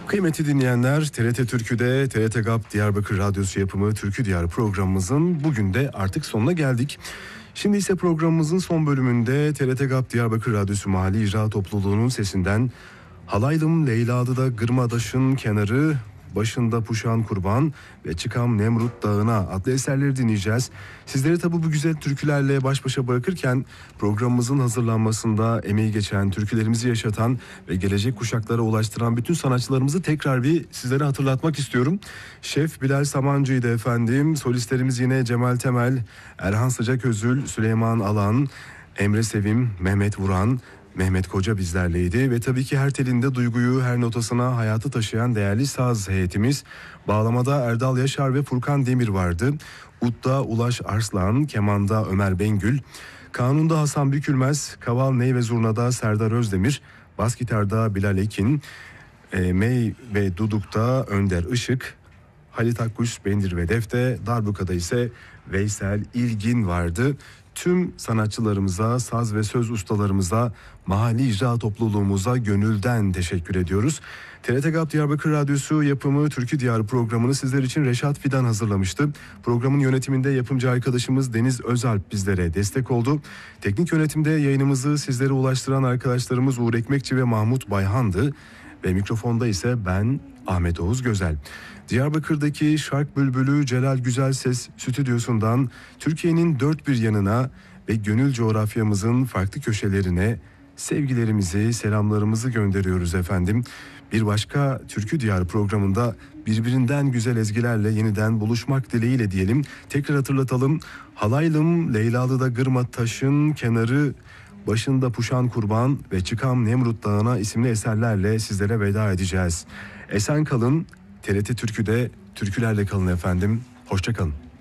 Kıymetli dinleyenler, TRT Türkü'de TRT GAP Diyarbakır Radyosu yapımı Türkü Diyarı programımızın bugün de artık sonuna geldik. Şimdi ise programımızın son bölümünde TRT GAP Diyarbakır Radyosu Mahalli İcra Topluluğu'nun sesinden Halaylım Leyladı'da Gırmadaş'ın kenarı, başında Puşan Kurban ve Çıkam Nemrut Dağı'na adlı eserleri dinleyeceğiz. Sizleri tabi bu güzel türkülerle baş başa bırakırken programımızın hazırlanmasında emeği geçen, türkülerimizi yaşatan ve gelecek kuşaklara ulaştıran bütün sanatçılarımızı tekrar bir sizlere hatırlatmak istiyorum. Şef Bilal Samancı'ydı efendim. Solistlerimiz yine Cemal Temel, Erhan Sıcaközül, Süleyman Alan, Emre Sevim, Mehmet Vuran, Mehmet Koca bizlerleydi ve tabii ki her telinde duyguyu, her notasına hayatı taşıyan değerli saz heyetimiz. Bağlamada Erdal Yaşar ve Furkan Demir vardı. Udda Ulaş Arslan, kemanda Ömer Bengül, kanunda Hasan Bükülmez, kaval ney ve zurnada Serdar Özdemir, bas gitarda Bilal Ekin, mey ve dudukta Önder Işık, Halit Akkuş, Bendir ve Defte, darbukada ise Veysel İlgin vardı. Tüm sanatçılarımıza, saz ve söz ustalarımıza, mahalli icra topluluğumuza gönülden teşekkür ediyoruz. TRT GAP Diyarbakır Radyosu yapımı Türkü Diyarı programını sizler için Reşat Fidan hazırlamıştı. Programın yönetiminde yapımcı arkadaşımız Deniz Özalp bizlere destek oldu. Teknik yönetimde yayınımızı sizlere ulaştıran arkadaşlarımız Uğur Ekmekçi ve Mahmut Bayhan'dı. Ve mikrofonda ise ben Ahmet Oğuz Gözel. Diyarbakır'daki Şark Bülbülü Celal Güzelses stüdyosundan Türkiye'nin dört bir yanına ve gönül coğrafyamızın farklı köşelerine sevgilerimizi, selamlarımızı gönderiyoruz efendim. Bir başka Türkü Diyarı programında birbirinden güzel ezgilerle yeniden buluşmak dileğiyle diyelim. Tekrar hatırlatalım. Halaylım Leylalı'da Gırmadaş'ın kenarı, başında Puşan Kurban ve Çıkam Nemrut Dağı'na isimli eserlerle sizlere veda edeceğiz. Esen kalın, TRT Türkü'de türkülerle kalın efendim. Hoşça kalın.